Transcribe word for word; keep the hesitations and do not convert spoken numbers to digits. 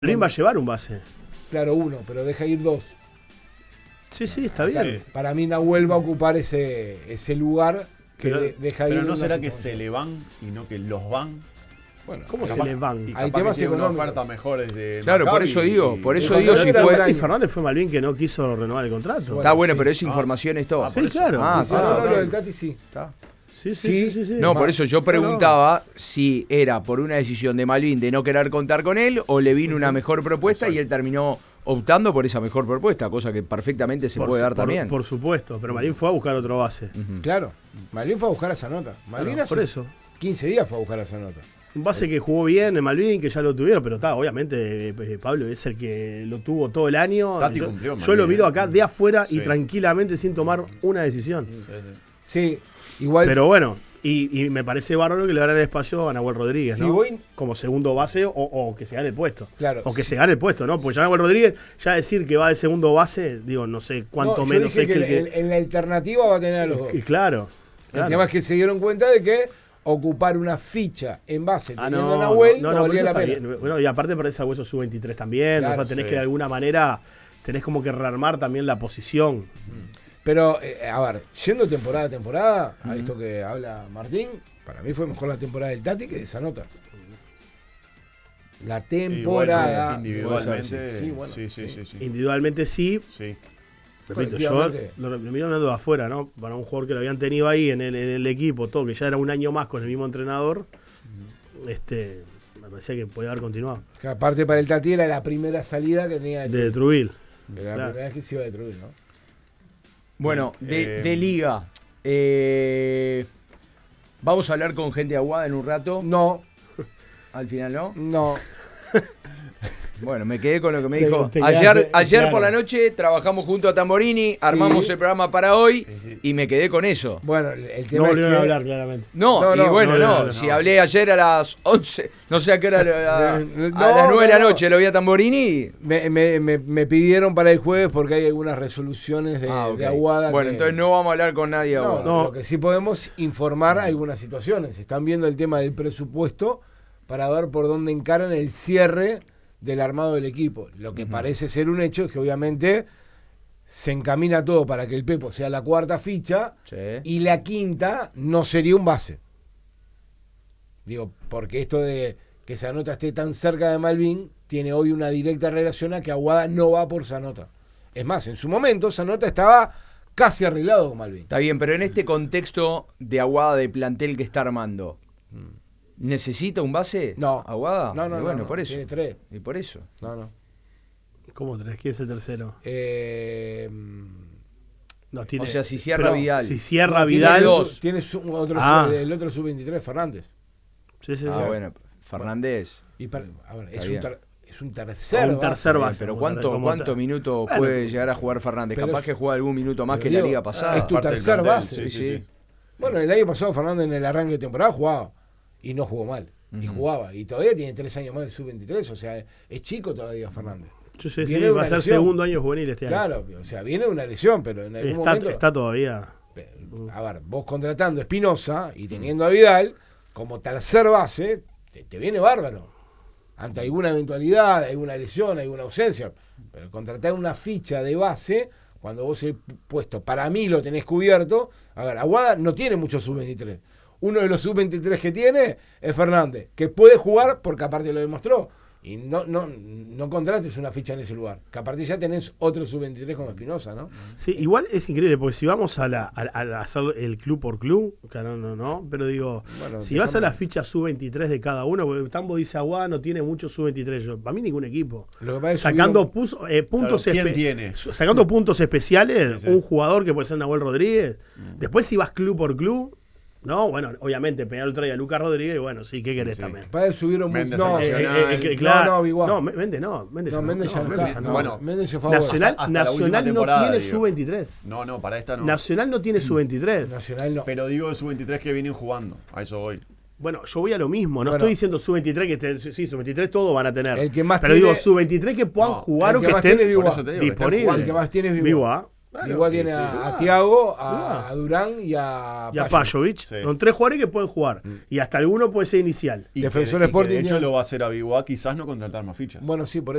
Malvin va a llevar un base. Claro, uno, pero deja ir dos. Sí, sí, está bien. Para mí Nahuel va a ocupar ese, ese lugar que pero, de, deja ir. Pero no será que se le van y no que los van. Bueno, ¿cómo se le van? Y Hay temas que tiene una oferta mejor desde Claro, Maccabi por eso digo, por eso y digo si fue fue. Y Fernández fue Malvin que no quiso renovar el contrato. Bueno, está bueno, sí. pero es información ah, esto. Ah, sí, claro. Ah, sí, está, no, no, está. lo del Tati sí. Está. Sí, sí, sí, sí, sí. No, por eso yo preguntaba si era por una decisión de Malvin de no querer contar con él o le vino una mejor propuesta y él terminó optando por esa mejor propuesta, cosa que perfectamente se por, puede dar por, también. Por supuesto, pero Malvin fue a buscar otro base. Uh-huh. Claro, Malvin fue a buscar esa nota. Malvin Claro, hace por eso. quince días fue a buscar esa nota. Un base que jugó bien en Malvin, que ya lo tuvieron, pero está, obviamente eh, Pablo es el que lo tuvo todo el año. Tati yo, cumplió, yo Malvin, lo miro eh. acá de afuera Sí. y tranquilamente sin tomar una decisión. Sí, sí. Sí, igual. Pero bueno, y, y me parece bárbaro que le darán el espacio a Nahuel Rodríguez, Si ¿no? voy- Como segundo base o, o que se gane el puesto. Claro, O que sí. se gane el puesto, ¿no? Porque ya Nahuel Rodríguez, ya decir que va de segundo base, digo, no sé cuánto No, yo menos dije es que, que el que- en, en la alternativa va a tener a los dos. y claro. El claro. tema es que se dieron cuenta de que ocupar una ficha en base Ah, teniendo no, a Nahuel no, no, no, valía por la eso pena. está bien. Bueno, y aparte perdés a Hueso sub veintitrés también, Claro, o sea, tenés sí. que de alguna manera, tenés como que rearmar también la posición. Pero, eh, a ver, yendo temporada a temporada, a esto que habla Martín, para mí fue mejor la temporada del Tati que de esa nota. La temporada. Igual, individualmente. Sí, bueno, sí, sí, sí. sí, sí. Individualmente sí, Sí. repito, yo Colectivamente. lo, lo miro hablando de afuera, ¿no? Para un jugador que lo habían tenido ahí en el, en el equipo, todo, que ya era un año más con el mismo entrenador, este, me parecía que podía haber continuado. Que aparte para el Tati era la primera salida que tenía de De Trubil. Era la claro. primera vez que se iba de Trujillo, ¿no? Bueno, de, Eh, de liga. Eh, vamos a hablar con gente de Aguada en un rato. No, Al final, ¿no? no. Bueno, me quedé con lo que me Te- dijo. te Ayer, quedaste- ayer claro. por la noche trabajamos junto a Tamborini, armamos el programa para hoy Sí, sí. y me quedé con eso. Bueno, el el No tema es volvieron que... a hablar, claramente. No, No, y no, bueno, no, no, no, no, si no. hablé ayer a las once, no sé a qué hora, a, a No, las nueve de la no, no. noche lo vi a Tamborini. Me, me, me, me pidieron para el jueves porque hay algunas resoluciones de, Ah, ok. de Aguada. Bueno, que- entonces no vamos a hablar con nadie de No, Aguada. No. Lo que sí podemos informar algunas situaciones. Están viendo el tema del presupuesto para ver por dónde encaran el cierre del armado del equipo. Lo que parece ser un hecho es que obviamente se encamina todo para que el Pepo sea la cuarta ficha Sí. y la quinta no sería un base. Digo, porque esto de que Zanota esté tan cerca de Malvin tiene hoy una directa relación a que Aguada no va por Zanota. Es más, en su momento Zanota estaba casi arreglado con Malvin. Está bien, pero en este contexto de Aguada de plantel que está armando, ¿necesita un base? No. ¿Aguada? No, no, Y no, bueno, no, por eso. tiene tres. Y por eso. No, no. ¿Cómo tenés? ¿Quién es el tercero? Eh, No, tiene, O sea, si cierra pero Vidal. Si cierra no, Vidal. Tiene, dos. su- tiene su- otro Ah. sub- el otro sub veintitrés, Fernández. Sí, sí, Ah, sí. bueno, Fernández. Y para- a ver, es Está un, bien. ter- es un tercer Un base. tercer Bien, base. pero como ¿cuánto, como cuántos ta- minutos Bueno, puede llegar a jugar Fernández? pero Capaz es- que juega algún minuto más pero que la digo, liga es pasada. tu Parte del tercer plantel, base. sí, sí, sí. Bueno, el año pasado Fernández en el arranque de temporada jugaba y no jugó mal. Y Ujú. jugaba. Y todavía tiene tres años más del sub veintitrés. O sea, es chico todavía Fernández. Sí, sí, sí, Viene de va una a ser lesión. segundo año juvenil este año. Claro, o sea, viene de una lesión, pero en algún Está, momento. está todavía. A ver, vos contratando a Espinosa y teniendo a Vidal como tercer base, te, te viene bárbaro. Ante alguna eventualidad, alguna lesión, alguna ausencia. Pero contratar una ficha de base, cuando vos el puesto para mí lo tenés cubierto. A ver, Aguada no tiene muchos sub veintitrés. Uno de los sub veintitrés que tiene es Fernández, que puede jugar porque aparte lo demostró. Y no, no, no contrates una ficha en ese lugar. Que aparte ya tenés otro sub veintitrés como Espinosa, ¿no? Sí, igual es increíble, porque si vamos a, la, a, a hacer el club por club, claro, no, no, pero digo, Bueno, si vas a déjame- la ficha sub veintitrés de cada uno, porque Tambo dice Aguada no tiene muchos sub veintitrés, yo, para mí ningún equipo. Lo que pasa es que Sacando subieron- pus- eh, puntos Claro, ¿quién espe- tiene? sacando puntos especiales, Sí, sí. un jugador que puede ser Nahuel Rodríguez. Después si vas club por club, no, bueno, obviamente Peñarol trae a Lucas Rodríguez, y bueno, sí, ¿qué querés Sí. también? Padre subieron Méndez mucho. No, al Eh, Nacional. eh, eh, que- claro. No, no, Biguá. No, Méndez no. Méndez No, ya Méndez ya no Méndez está. ya no. Bueno, Méndez se fue a Boca. Nacional, Hasta la última Nacional no temporada, tiene digo. sub veintitrés. No, no, para esta no. Nacional no tiene sub veintitrés. Nacional no. Pero digo de sub veintitrés que vienen jugando. A eso voy. Bueno, yo voy a lo mismo. No Bueno. estoy diciendo sub veintitrés que estén, sí, sub veintitrés todos van a tener. El que más Pero tiene- digo, sub veintitrés que puedan No, jugar el o que que más estén tiene es Biguá. Por eso te digo, que estén disponibles. jugando. El que más tiene es Biguá. Biguá. Claro, Biguá sí, tiene sí. a, a Ah, Thiago, ah. a, a Durán y a, Y a Payo. Pajovic. Sí. Son tres jugadores que pueden jugar. Y hasta alguno puede ser inicial. Y Defensor que, y que Sporting de hecho tiene- lo va a hacer a Biguá, quizás no contratar más fichas. Bueno, sí, por